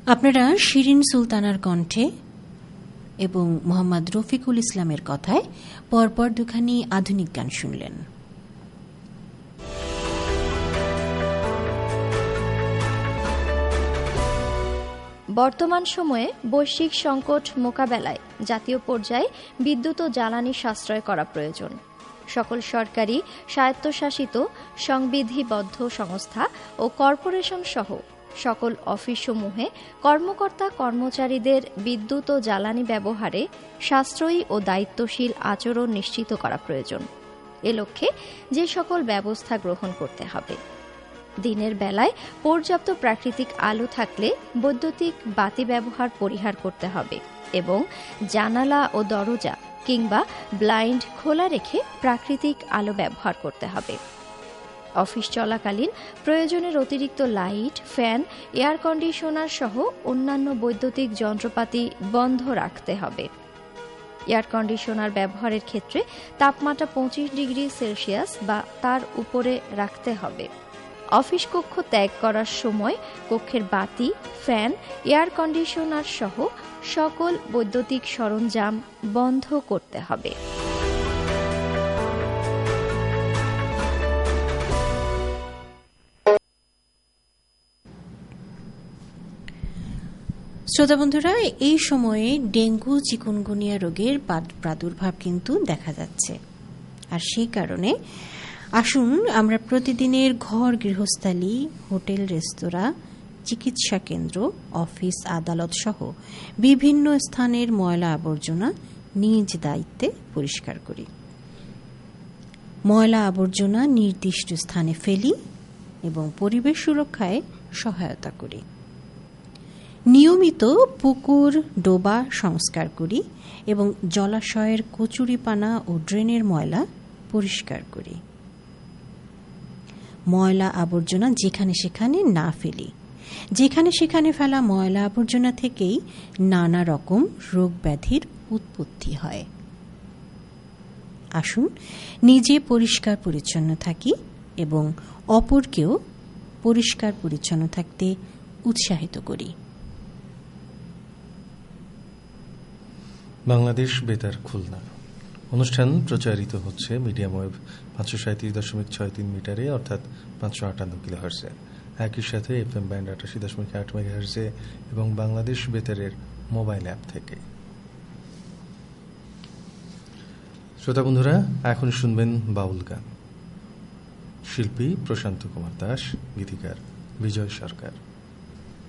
আপনারা শিরিন সুলতানার কণ্ঠে এবং মোহাম্মদ রফিকুল ইসলামের কথায় পরপর দুখানি আধুনিক গান শুনলেন। বর্তমান সময়ে বৈশ্বিক সংকট মোকাবেলায় জাতীয় পর্যায়ে বিদ্যুৎ ও জ্বালানি সাশ্রয় করা প্রয়োজন। সকল সরকারি, স্বায়ত্তশাসিত, সংবিধিবদ্ধ সংস্থা ও কর্পোরেশন সহ সকল অফিসসমূহে কর্মকর্তা কর্মচারীদের বিদ্যুৎ ও জ্বালানি ব্যবহারে সাশ্রয়ী ও দায়িত্বশীল আচরণ নিশ্চিত করা প্রয়োজন। এ লক্ষ্যে যে সকল ব্যবস্থা গ্রহণ করতে হবে: দিনের বেলায় পর্যাপ্ত প্রাকৃতিক আলো থাকলে বৈদ্যুতিক বাতি ব্যবহার পরিহার করতে হবে এবং জানালা ও দরজা কিংবা ব্লাইন্ড খোলা রেখে প্রাকৃতিক আলো ব্যবহার করতে হবে। অফিস চলাকালীন প্রয়োজনের অতিরিক্ত লাইট, ফ্যান, এয়ার কন্ডিশনার সহ অন্যান্য বৈদ্যুতিক যন্ত্রপাতি বন্ধ রাখতে হবে। এয়ার কন্ডিশনার ব্যবহারের ক্ষেত্রে তাপমাত্রা 25 ডিগ্রি সেলসিয়াস বা তার উপরে রাখতে হবে। অফিস কক্ষ ত্যাগ করার সময় কক্ষের বাতি, ফ্যান, এয়ার কন্ডিশনার সহ সকল বৈদ্যুতিক সরঞ্জাম বন্ধ করতে হবে। শ্রোতা বন্ধুরা, এই সময়ে ডেঙ্গু, চিকুনগুনিয়া রোগের প্রাদুর্ভাব কিন্তু দেখা যাচ্ছে। আর সেই কারণে আসুন আমরা প্রতিদিনের ঘর গৃহস্থালী, হোটেল, রেস্তোরাঁ, চিকিৎসা কেন্দ্র, অফিস, আদালত সহ বিভিন্ন স্থানের ময়লা আবর্জনা নিজ দায়িত্বে পরিষ্কার করি। ময়লা আবর্জনা নির্দিষ্ট স্থানে ফেলি এবং পরিবেশ সুরক্ষায় সহায়তা করি। নিয়মিত পুকুর, ডোবা সংস্কার করি এবং জলাশয়ের কচুরিপানা ও ড্রেনের ময়লা পরিষ্কার করি। ময়লা আবর্জনা যেখানে সেখানে না ফেলি। যেখানে সেখানে ফেলা ময়লা আবর্জনা থেকেই নানা রকম রোগ ব্যাধির উৎপত্তি হয়। আসুন নিজে পরিষ্কার পরিচ্ছন্ন থাকি এবং অপরকেও পরিষ্কার পরিচ্ছন্ন থাকতে উৎসাহিত করি। বাংলাদেশ বেতার খুলনা অনুষ্ঠান প্রচারিত হচ্ছে মিডিয়াম ওয়েভ 537.63 মিটারে অর্থাৎ 558 কিলোহার্টজে। একই সাথে এফএম ব্যান্ড 88.8 মেগাহার্টজে এবং বাংলাদেশ বেতারের মোবাইল অ্যাপ থেকে। শ্রোতা বন্ধুরা, এখন শুনবেন বাউল গান। শিল্পী প্রশান্ত কুমার দাস, গীতিকার বিজয় সরকার।